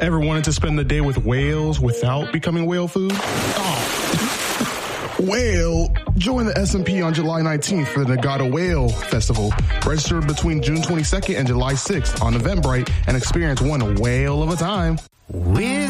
Ever wanted to spend the day with whales without becoming whale food? Well, join the S&P on July 19th for the Nagata Whale Festival. Register between June 22nd and July 6th on Eventbrite and experience one whale of a time.